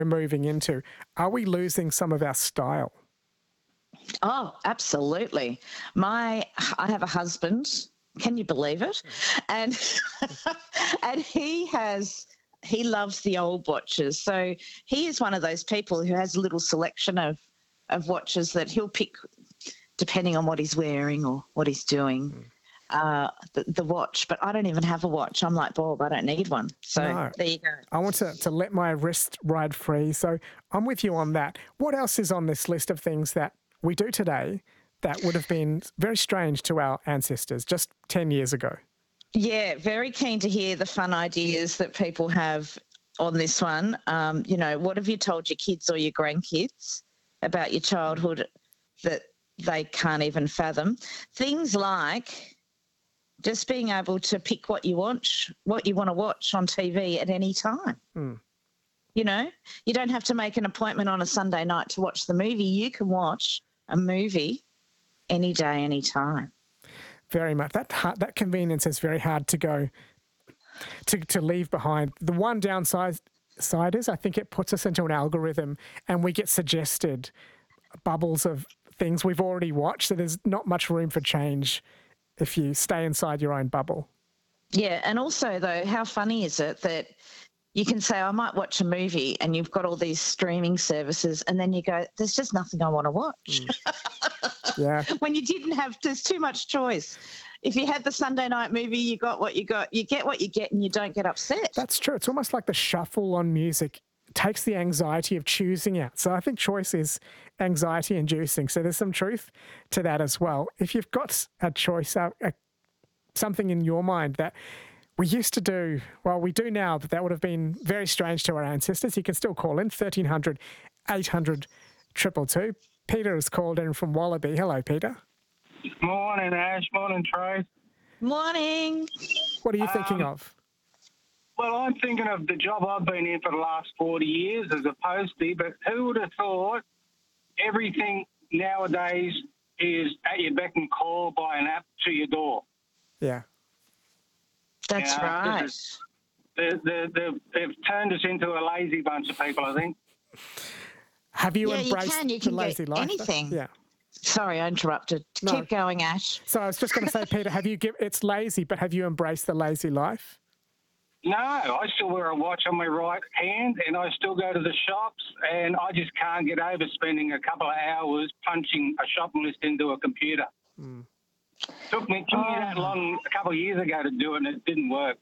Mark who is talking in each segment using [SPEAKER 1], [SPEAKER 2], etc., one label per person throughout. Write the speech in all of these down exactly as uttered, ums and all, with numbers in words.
[SPEAKER 1] moving into, are we losing some of our style?
[SPEAKER 2] Oh, absolutely. My, I have a husband. Can you believe it? And and he has he loves the old watches. So he is one of those people who has a little selection of of watches that he'll pick depending on what he's wearing or what he's doing. Mm. Uh, the, the watch, but I don't even have a watch. I'm like, Bob, I don't need one. So no. There you go.
[SPEAKER 1] I want to, to let my wrist ride free. So I'm with you on that. What else is on this list of things that we do today that would have been very strange to our ancestors just ten years ago?
[SPEAKER 2] Yeah, very keen to hear the fun ideas that people have on this one. Um, you know, what have you told your kids or your grandkids about your childhood that they can't even fathom? Things like just being able to pick what you want, what you want to watch on T V at any time. Mm. You know, you don't have to make an appointment on a Sunday night to watch the movie. You can watch a movie any day, any time.
[SPEAKER 1] Very much. That that convenience is very hard to go to to leave behind. The one downside side is I think it puts us into an algorithm and we get suggested bubbles of things we've already watched. So there's not much room for change if you stay inside your own bubble.
[SPEAKER 2] Yeah, and also, though, how funny is it that you can say, I might watch a movie and you've got all these streaming services and then you go, there's just nothing I want to watch.
[SPEAKER 1] Mm. Yeah.
[SPEAKER 2] When you didn't have, there's too much choice. If you had the Sunday night movie, you got what you got. You get what you get and you don't get upset.
[SPEAKER 1] That's true. It's almost like the shuffle on music takes the anxiety of choosing out. So I think choice is anxiety inducing. So there's some truth to that as well. If you've got a choice, uh, uh, something in your mind that we used to do, well, we do now, but that would have been very strange to our ancestors, you can still call in thirteen hundred, eight hundred, two two two. Peter has called in from Wallaby. Hello, Peter.
[SPEAKER 3] Morning, Ash. Morning, Trace.
[SPEAKER 2] Morning.
[SPEAKER 1] What are you thinking um, of?
[SPEAKER 3] Well, I'm thinking of the job I've been in for the last forty years as a postie, but who would have thought everything nowadays is at your beck and call by an app to your door?
[SPEAKER 1] Yeah.
[SPEAKER 2] That's you know, right.
[SPEAKER 3] They, they, they, they've turned us into a lazy bunch of people, I think.
[SPEAKER 1] Have you
[SPEAKER 2] yeah,
[SPEAKER 1] embraced
[SPEAKER 2] you can. You can
[SPEAKER 1] the lazy life?
[SPEAKER 2] Anything.
[SPEAKER 1] Yeah.
[SPEAKER 2] Sorry, I interrupted. No. Keep going, Ash.
[SPEAKER 1] So I was just going to say, Peter, have you give, it's lazy, but have you embraced the lazy life?
[SPEAKER 3] No, I still wear a watch on my right hand and I still go to the shops and I just can't get over spending a couple of hours punching a shopping list into a computer. Mm. Took me, took me that long a couple of years ago to do it and it didn't work.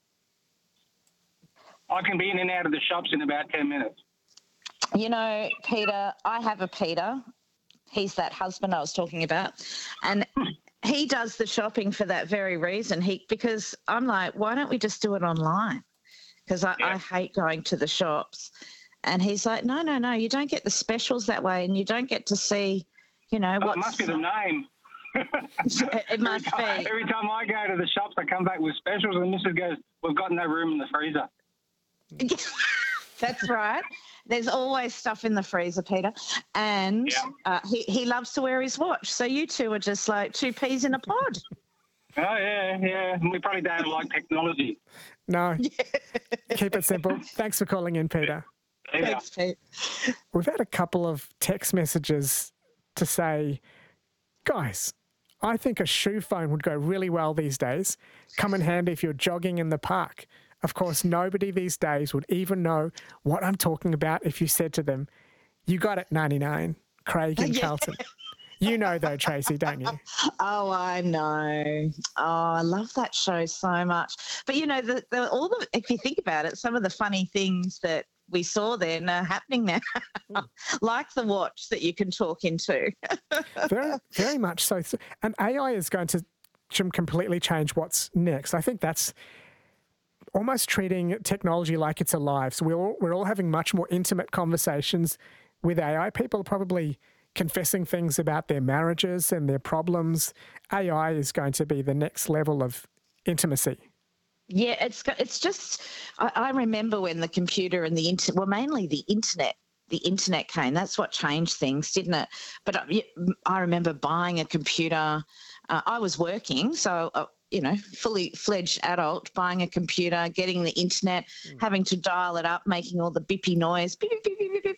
[SPEAKER 3] I can be in and out of the shops in about ten minutes.
[SPEAKER 2] You know, Peter, I have a Peter. He's that husband I was talking about. And he does the shopping for that very reason. He Because I'm like, why don't we just do it online? Because I, yeah. I hate going to the shops. And he's like, no, no, no, you don't get the specials that way and you don't get to see, you know,
[SPEAKER 3] oh,
[SPEAKER 2] what's...
[SPEAKER 3] It must be the name.
[SPEAKER 2] It must
[SPEAKER 3] every time,
[SPEAKER 2] be.
[SPEAKER 3] Every time I go to the shops, I come back with specials and Missus goes, we've got no room in the freezer.
[SPEAKER 2] That's right. There's always stuff in the freezer, Peter. And yeah. uh, he, he loves to wear his watch. So you two are just like two peas in a pod.
[SPEAKER 3] Oh, yeah, yeah. We probably don't like technology.
[SPEAKER 1] No. Keep it simple. Thanks for calling in, Peter.
[SPEAKER 2] Yeah. Thanks, Pete.
[SPEAKER 1] We've had a couple of text messages to say, guys, I think a shoe phone would go really well these days. Come in handy if you're jogging in the park. Of course, nobody these days would even know what I'm talking about if you said to them, you got it, ninety-nine, Craig and Carlton. You know, though, Tracy, don't you?
[SPEAKER 2] Oh, I know. Oh, I love that show so much. But, you know, the, the, all the if you think about it, some of the funny things that we saw then are happening now, like the watch that you can talk into.
[SPEAKER 1] very, very much so. And A I is going to completely change what's next. I think that's almost treating technology like it's alive. So we're all, we're all having much more intimate conversations with A I. People are probably confessing things about their marriages and their problems. A I is going to be the next level of intimacy.
[SPEAKER 2] Yeah, it's it's just, I, I remember when the computer and the internet, well, mainly the internet, the internet came. That's what changed things, didn't it? But I, I remember buying a computer. Uh, I was working, so uh, you know, fully fledged adult, buying a computer, getting the internet, mm. having to dial it up, making all the bippy noise, beep, beep, beep, beep, beep,